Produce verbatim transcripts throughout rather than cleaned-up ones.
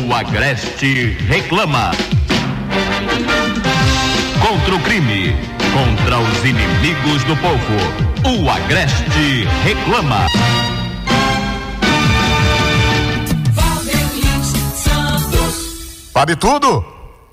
O Agreste reclama. Contra o crime, contra os inimigos do povo. O Agreste reclama. Pare tudo!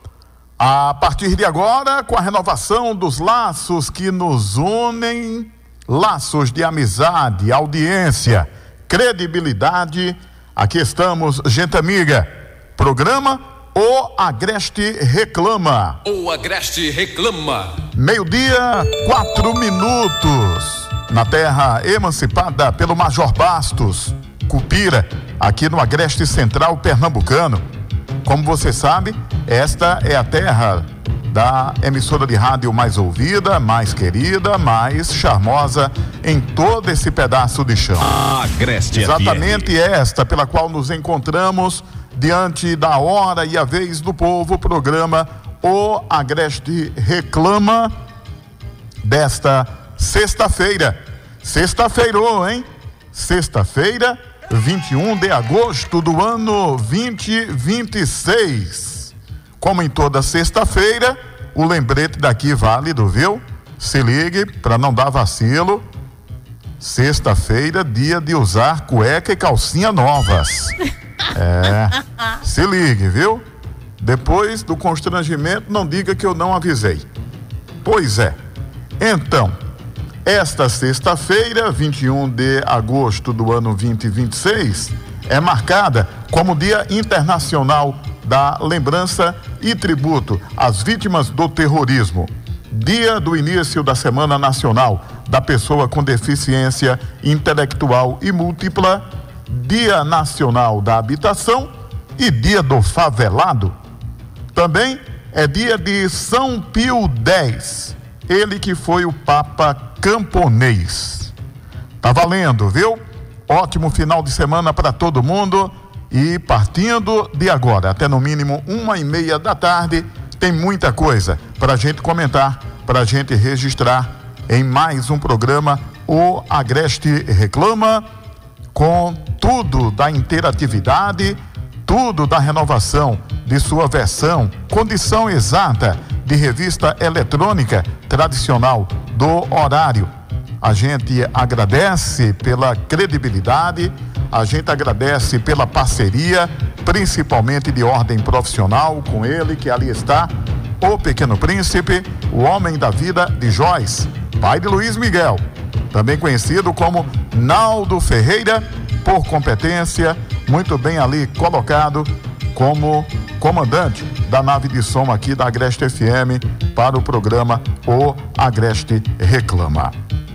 A partir de agora, com a renovação dos laços que nos unem, laços de amizade, audiência, credibilidade, aqui estamos, gente amiga. Programa O Agreste Reclama. O Agreste Reclama. Meio-dia, quatro minutos. Na terra emancipada pelo Major Bastos, Cupira, aqui no Agreste Central Pernambucano. Como você sabe, esta é a terra da emissora de rádio mais ouvida, mais querida, mais charmosa em todo esse pedaço de chão. Agreste Exatamente F M. Esta pela qual nos encontramos diante da hora e a vez do povo, o programa O Agreste Reclama desta sexta-feira. Sexta-feira, hein? Sexta-feira, vinte e um de agosto do ano vinte e vinte e seis. Como em toda sexta-feira, o lembrete daqui válido, viu? Se ligue para não dar vacilo. Sexta-feira, dia de usar cueca e calcinha novas. É, se ligue, viu? Depois do constrangimento, não diga que eu não avisei. Pois é. Então, esta sexta-feira, vinte e um de agosto do ano vinte e vinte e seis, é marcada como Dia Internacional da Lembrança e Tributo às Vítimas do Terrorismo. Dia do início da Semana Nacional da Pessoa com Deficiência Intelectual e Múltipla, Dia Nacional da Habitação e Dia do Favelado. Também é dia de São Pio X, ele que foi o Papa camponês. Tá valendo, viu? Ótimo final de semana para todo mundo. E partindo de agora, até no mínimo uma e meia da tarde, tem muita coisa para a gente comentar, para a gente registrar em mais um programa O Agreste Reclama, com tudo da interatividade, tudo da renovação de sua versão, condição exata de revista eletrônica tradicional do horário. A gente agradece pela credibilidade, a gente agradece pela parceria, principalmente de ordem profissional, com ele que ali está, o Pequeno Príncipe, o homem da vida de Joyce, pai de Luiz Miguel, também conhecido como Naldo Ferreira, por competência, muito bem ali colocado como comandante da nave de som aqui da Agreste F M para o programa O Agreste Reclama.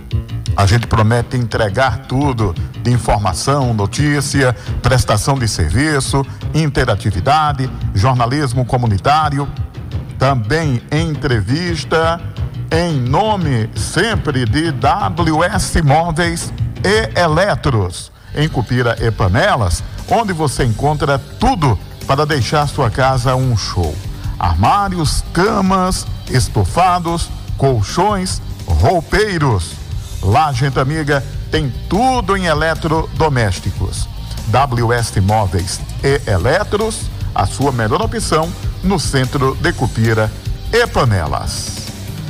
A gente promete entregar tudo de informação, notícia, prestação de serviço, interatividade, jornalismo comunitário, também entrevista, em nome sempre de W S Móveis e Eletros, em Cupira e Panelas, onde você encontra tudo para deixar sua casa um show. Armários, camas, estofados, colchões, roupeiros. Lá, gente amiga, tem tudo em eletrodomésticos. W S Móveis e Eletros, a sua melhor opção no centro de Cupira e Panelas.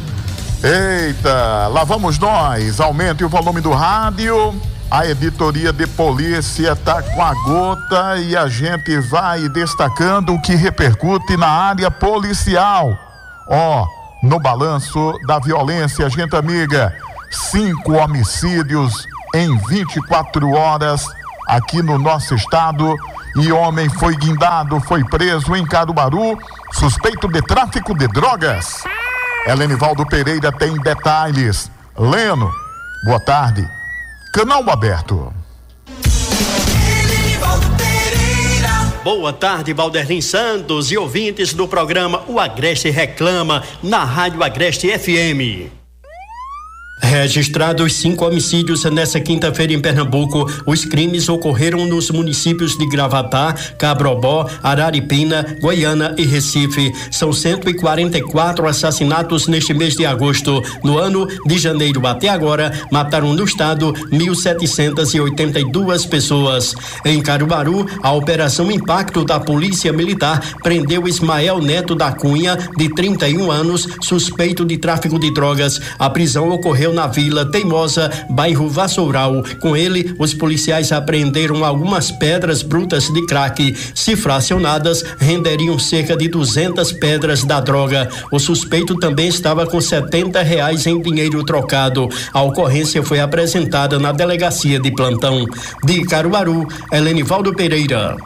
Eita, lá vamos nós. Aumente o volume do rádio. A editoria de polícia tá com a gota e a gente vai destacando o que repercute na área policial. Ó, no balanço da violência, gente amiga, cinco homicídios em vinte e quatro horas aqui no nosso estado, e homem foi guindado, foi preso em Caruaru, suspeito de tráfico de drogas. Helenivaldo Pereira tem detalhes. Leno, boa tarde. Canal aberto. Boa tarde, Valderlin Santos e ouvintes do programa O Agreste Reclama, na Rádio Agreste F M. Registrados cinco homicídios nessa quinta-feira em Pernambuco. Os crimes ocorreram nos municípios de Gravatá, Cabrobó, Araripina, Goiânia e Recife. São cento e quarenta e quatro assassinatos neste mês de agosto. No ano de janeiro até agora, mataram no estado mil setecentas e oitenta e duas pessoas. Em Caruaru, a Operação Impacto da Polícia Militar prendeu Ismael Neto da Cunha, de trinta e um anos, suspeito de tráfico de drogas. A prisão ocorreu na Vila Teimosa, bairro Vassoural. Com ele, os policiais apreenderam algumas pedras brutas de crack. Se fracionadas, renderiam cerca de duzentas pedras da droga. O suspeito também estava com setenta reais em dinheiro trocado. A ocorrência foi apresentada na delegacia de plantão. De Caruaru, Helenivaldo Pereira.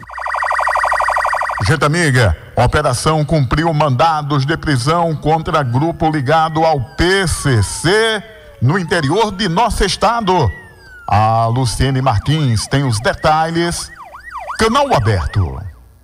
Gente amiga, a operação cumpriu mandados de prisão contra grupo ligado ao P C C no interior de nosso estado. A Luciene Martins tem os detalhes. Canal aberto.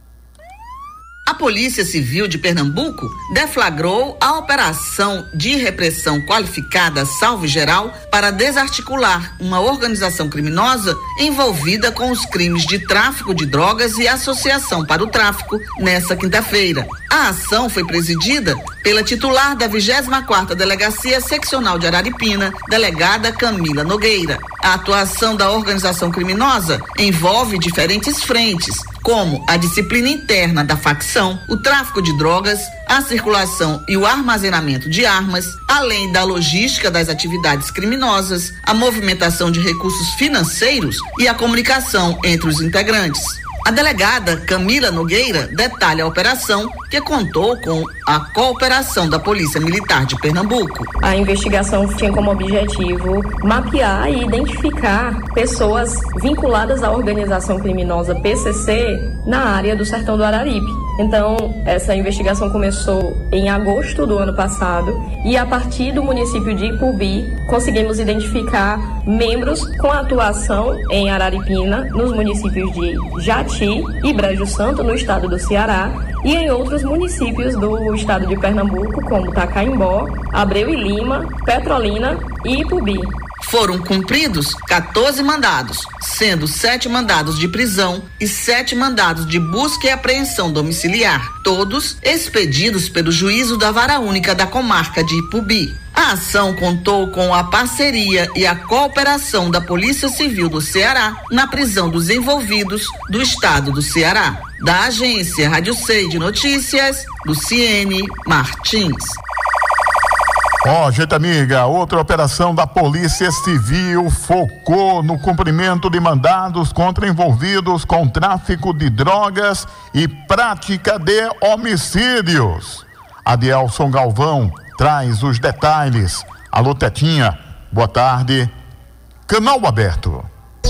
A Polícia Civil de Pernambuco deflagrou a operação de repressão qualificada Salve Geral para desarticular uma organização criminosa envolvida com os crimes de tráfico de drogas e associação para o tráfico nesta quinta-feira. A ação foi presidida pela titular da vigésima quarta Delegacia Seccional de Araripina, delegada Camila Nogueira. A atuação da organização criminosa envolve diferentes frentes, como a disciplina interna da facção, o tráfico de drogas, a circulação e o armazenamento de armas, além da logística das atividades criminosas, a movimentação de recursos financeiros e a comunicação entre os integrantes. A delegada Camila Nogueira detalha a operação, que contou com a cooperação da Polícia Militar de Pernambuco. A investigação tinha como objetivo mapear e identificar pessoas vinculadas à organização criminosa P C C na área do Sertão do Araripe. Então, essa investigação começou em agosto do ano passado e, a partir do município de Ipubi, conseguimos identificar membros com atuação em Araripina, nos municípios de Jati e Brejo Santo, no estado do Ceará, e em outros municípios do estado de Pernambuco, como Tacaimbó, Abreu e Lima, Petrolina e Ipubi. Foram cumpridos quatorze mandados, sendo sete mandados de prisão e sete mandados de busca e apreensão domiciliar, todos expedidos pelo juízo da Vara Única da Comarca de Ipubi. A ação contou com a parceria e a cooperação da Polícia Civil do Ceará na prisão dos envolvidos do estado do Ceará. Da agência Rádio Sei de Notícias, Luciene Martins. Ó, oh, gente amiga, outra operação da Polícia Civil focou no cumprimento de mandados contra envolvidos com tráfico de drogas e prática de homicídios. Adielson Galvão traz os detalhes. Alô, Tetinha, boa tarde. Canal aberto.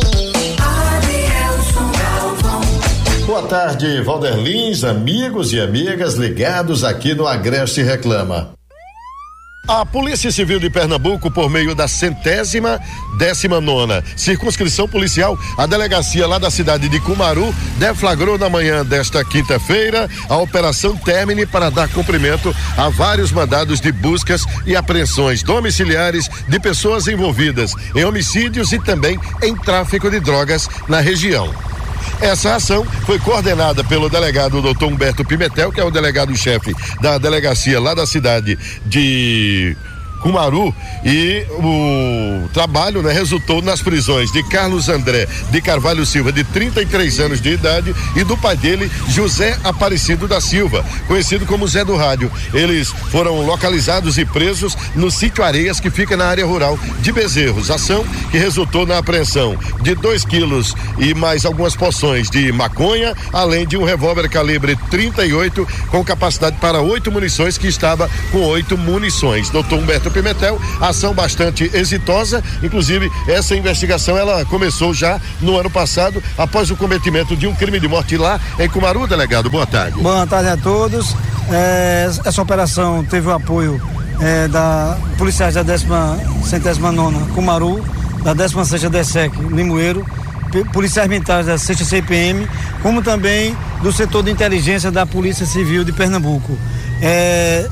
Boa tarde, Valder Lins, amigos e amigas ligados aqui no Agreste Reclama. A Polícia Civil de Pernambuco, por meio da centésima décima nona circunscrição policial, a delegacia lá da cidade de Cumaru, deflagrou na manhã desta quinta-feira a Operação Termine para dar cumprimento a vários mandados de buscas e apreensões domiciliares de pessoas envolvidas em homicídios e também em tráfico de drogas na região. Essa ação foi coordenada pelo delegado doutor Humberto Pimentel, que é o delegado-chefe da delegacia lá da cidade de Cumaru, e o trabalho, né, resultou nas prisões de Carlos André de Carvalho Silva, de trinta e três anos de idade, e do pai dele, José Aparecido da Silva, conhecido como Zé do Rádio. Eles foram localizados e presos no sítio Areias, que fica na área rural de Bezerros. Ação que resultou na apreensão de dois quilos e mais algumas porções de maconha, além de um revólver calibre trinta e oito com capacidade para oito munições, que estava com oito munições. Doutor Humberto Pimentel, ação bastante exitosa, inclusive essa investigação ela começou já no ano passado, após o cometimento de um crime de morte lá em Cumaru. Delegado, boa tarde. Boa tarde a todos. É, essa operação teve o apoio é, da policiais da décima centésima nona Cumaru, da décima sexta D S E C Limoeiro, policiais militares da sexta C P M, como também do setor de inteligência da Polícia Civil de Pernambuco. É,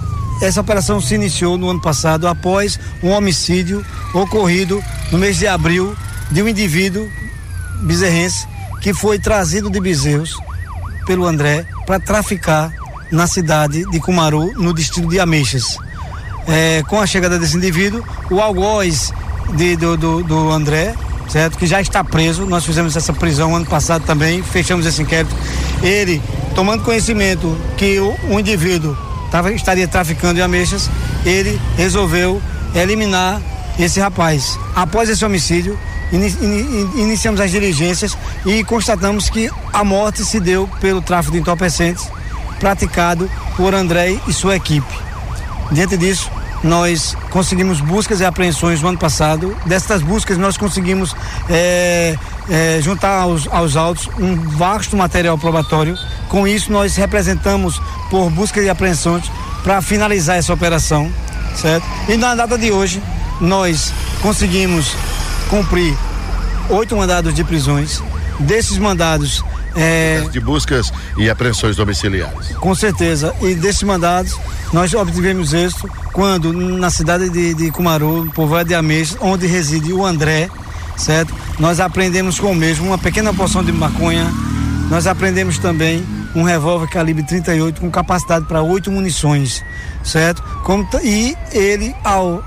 essa operação se iniciou no ano passado após um homicídio ocorrido no mês de abril de um indivíduo bezerrense que foi trazido de Bezerros pelo André para traficar na cidade de Cumaru, no distrito de Ameixas. É, com a chegada desse indivíduo, o algoz de, do, do, do André, certo, que já está preso, nós fizemos essa prisão ano passado também, fechamos esse inquérito. Ele, tomando conhecimento que o, o indivíduo tava, estaria traficando em Ameixas, ele resolveu eliminar esse rapaz. Após esse homicídio, in, in, iniciamos as diligências e constatamos que a morte se deu pelo tráfico de entorpecentes praticado por André e sua equipe. Diante disso, nós conseguimos buscas e apreensões no ano passado. Dessas buscas, nós conseguimos é, é, juntar aos, aos autos um vasto material probatório. Com isso, nós representamos por buscas e apreensões para finalizar essa operação, certo? E na data de hoje, nós conseguimos cumprir oito mandados de prisões. Desses mandados, É, de buscas e apreensões domiciliares. Com certeza. E desses mandados, nós obtivemos êxito quando, na cidade de, de Cumaru, povoado de Ameixas, onde reside o André, certo? Nós apreendemos com o mesmo uma pequena porção de maconha. Nós apreendemos também um revólver calibre trinta e oito com capacidade para oito munições, certo? Como e ele, ao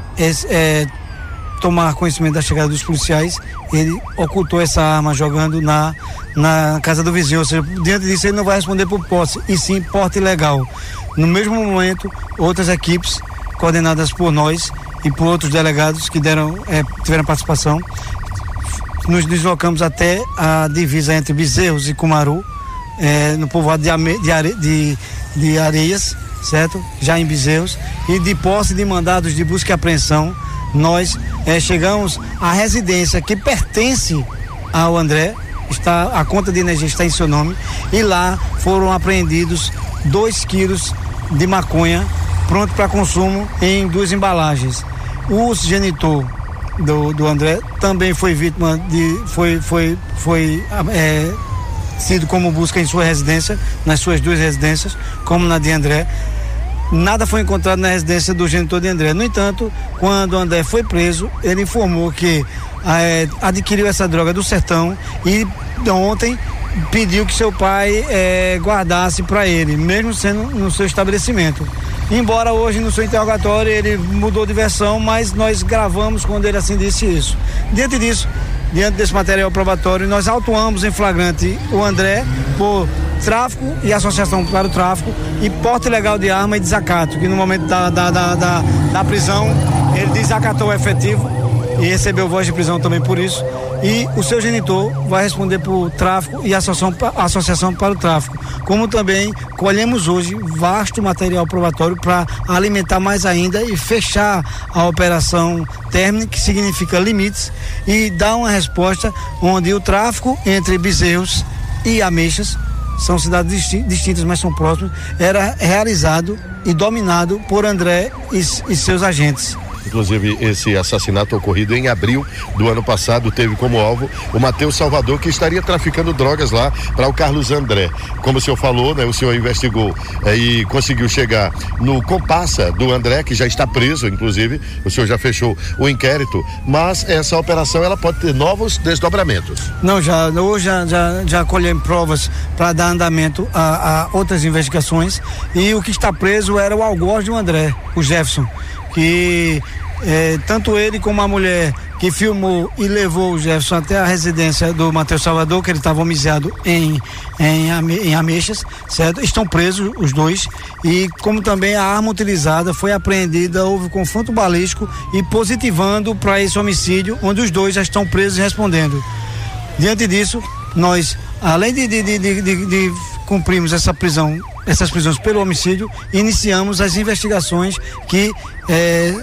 é, tomar conhecimento da chegada dos policiais, ele ocultou essa arma jogando na, na casa do vizinho, ou seja, diante disso ele não vai responder por posse, e sim porte ilegal. No mesmo momento, outras equipes coordenadas por nós e por outros delegados que deram, é, tiveram participação, nos deslocamos até a divisa entre Bezerros e Cumaru, é, no povoado de, Ame, de, Are, de, de Areias, certo? Já em Bezerros, e de posse de mandados de busca e apreensão, nós eh, chegamos à residência que pertence ao André, está, a conta de energia está em seu nome, e lá foram apreendidos dois quilos de maconha pronto para consumo em duas embalagens. O genitor do, do André também foi vítima de, foi, foi, foi é, sido como busca em sua residência, nas suas duas residências, como na de André. Nada foi encontrado na residência do genitor de André. No entanto, quando André foi preso, ele informou que é, adquiriu essa droga do sertão e ontem pediu que seu pai é, guardasse para ele, mesmo sendo no seu estabelecimento. Embora hoje no seu interrogatório ele mudou de versão, mas nós gravamos quando ele assim disse isso. Diante disso, diante desse material probatório, nós autuamos em flagrante o André por tráfico e associação para o tráfico e porte ilegal de arma e desacato, que no momento da, da, da, da, da prisão ele desacatou o efetivo e recebeu voz de prisão também por isso, e o seu genitor vai responder por tráfico e associação, associação para o tráfico, como também colhemos hoje vasto material probatório para alimentar mais ainda e fechar a operação término, que significa limites, e dar uma resposta onde o tráfico entre Bezerros e Ameixas, são cidades distintas, mas são próximas, era realizado e dominado por André e, e seus agentes. Inclusive, esse assassinato ocorrido em abril do ano passado teve como alvo o Matheus Salvador, que estaria traficando drogas lá para o Carlos André. Como o senhor falou, né, o senhor investigou eh, e conseguiu chegar no compassa do André, que já está preso, inclusive, o senhor já fechou o inquérito, mas essa operação ela pode ter novos desdobramentos. Não, já, hoje já, já, já colhemos provas para dar andamento a, a outras investigações, e o que está preso era o algoz do André, o Jefferson, que eh, tanto ele como a mulher que filmou e levou o Jefferson até a residência do Matheus Salvador, que ele estava homiciado em, em, em Ameixas, certo? Estão presos os dois, e como também a arma utilizada foi apreendida, houve confronto balístico e positivando para esse homicídio, onde os dois já estão presos e respondendo. Diante disso, nós, além de, de, de, de, de, de cumprirmos essa prisão, essas prisões pelo homicídio, iniciamos as investigações que eh,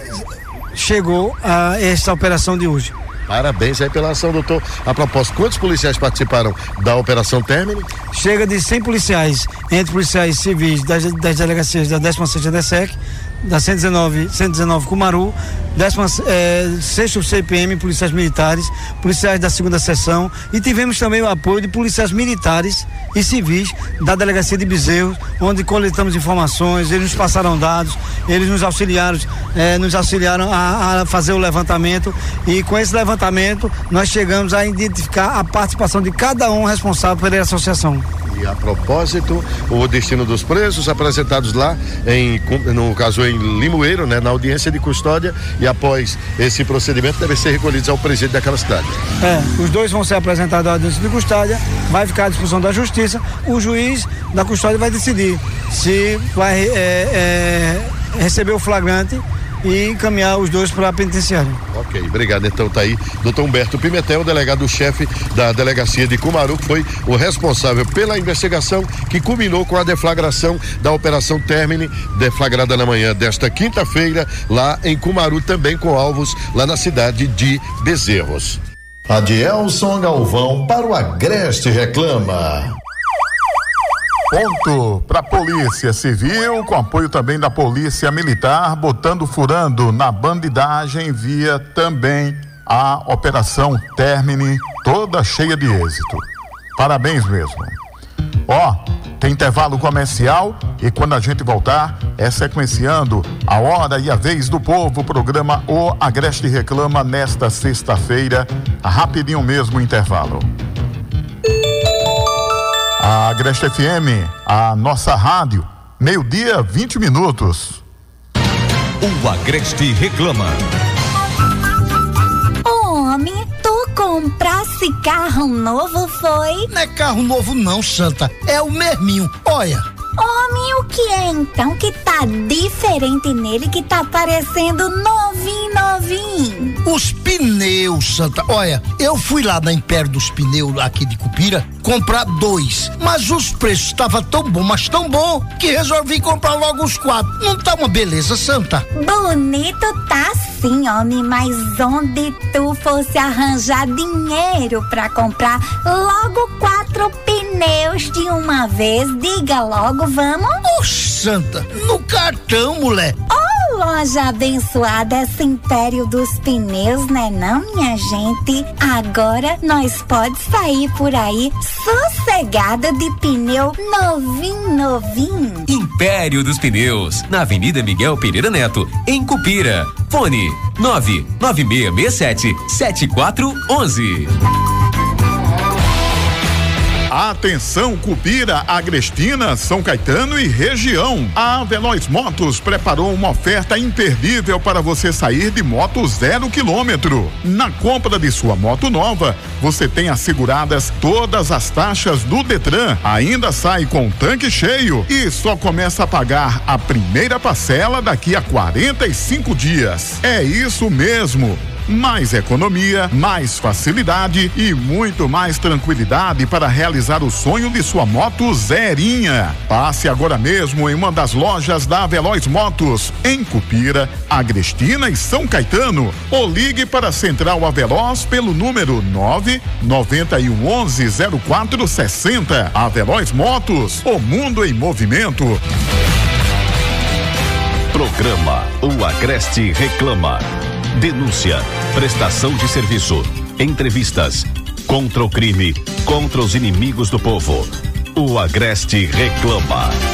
chegou a essa operação de hoje. Parabéns aí pela ação, doutor. A propósito, quantos policiais participaram da operação término? Chega de cem policiais, entre policiais civis das, das delegacias da décima sexta D S E C, da cento e dezenove, cento e dezenove Cumaru, décimo sexto C P M, policiais militares, policiais da segunda seção, e tivemos também o apoio de policiais militares e civis da delegacia de Bezerros, onde coletamos informações, eles nos passaram dados, eles nos auxiliaram, eh, nos auxiliaram a, a fazer o levantamento, e com esse levantamento nós chegamos a identificar a participação de cada um responsável pela associação. E a propósito, o destino dos presos apresentados lá, em, no caso em Limoeiro, né, na audiência de custódia, e após esse procedimento devem ser recolhidos ao presídio daquela cidade. É, os dois vão ser apresentados à audiência de custódia, vai ficar à disposição da justiça, o juiz da custódia vai decidir se vai é, é, receber o flagrante e encaminhar os dois para a penitenciária. Ok, obrigado. Então tá aí, doutor Humberto Pimentel, delegado-chefe da delegacia de Cumaru, que foi o responsável pela investigação que culminou com a deflagração da Operação Termine, deflagrada na manhã desta quinta-feira, lá em Cumaru, também com alvos lá na cidade de Bezerros. Adielson Galvão para o Agreste Reclama. Ponto para a Polícia Civil, com apoio também da Polícia Militar, botando furando na bandidagem via também a Operação Termine, toda cheia de êxito. Parabéns mesmo. Ó, tem intervalo comercial e quando a gente voltar é sequenciando a hora e a vez do povo, o programa O Agreste Reclama nesta sexta-feira, rapidinho mesmo intervalo. A Agreste F M, a nossa rádio, meio-dia, vinte minutos. O Agreste Reclama. Homem, tu comprasse carro novo, foi? Não é carro novo não, Santa, é o mesminho, olha. Homem, o que é então que tá diferente nele, que tá parecendo novinho, novinho? Os pneus, Santa, olha, eu fui lá na Império dos Pneus aqui de Cupira comprar dois, mas os preços estavam tão bom, mas tão bom, que resolvi comprar logo os quatro. Não tá uma beleza, Santa? Bonito tá sim, homem, mas onde tu fosse arranjar dinheiro pra comprar logo quatro pneus de uma vez, diga logo, vamos? Oxe, Santa, no cartão, mulher. Oh, loja abençoada, esse Império dos Pneus, né não, minha gente? Agora nós pode sair por aí sossegado de pneu novinho, novinho. Império dos Pneus, na Avenida Miguel Pereira Neto, em Cupira. Fone nove nove seis seis sete sete quatro um um. Atenção, Cupira, Agrestina, São Caetano e região. A Veloz Motos preparou uma oferta imperdível para você sair de moto zero quilômetro. Na compra de sua moto nova, você tem asseguradas todas as taxas do Detran, ainda sai com tanque cheio e só começa a pagar a primeira parcela daqui a quarenta e cinco dias. É isso mesmo. Mais economia, mais facilidade e muito mais tranquilidade para realizar o sonho de sua moto zerinha. Passe agora mesmo em uma das lojas da Veloz Motos, em Cupira, Agrestina e São Caetano, ou ligue para a Central Aveloz pelo número nove nove um um um zero quatro seis zero. A Veloz Motos, o mundo em movimento. Programa O Agreste Reclama. Denúncia, prestação de serviço, entrevistas, contra o crime, contra os inimigos do povo. O Agreste Reclama.